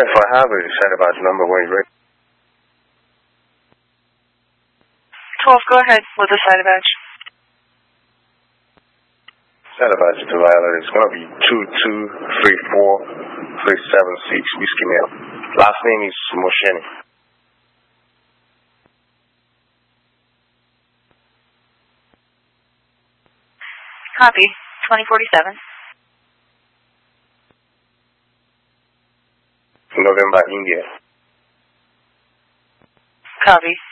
If I have a side badge number when you're ready. 12, go ahead with the side badge. Side badge to Violet is going to be 2234376 Whiskey Mail. Last name is Mosheni. Copy. 2047. November, India. Copy.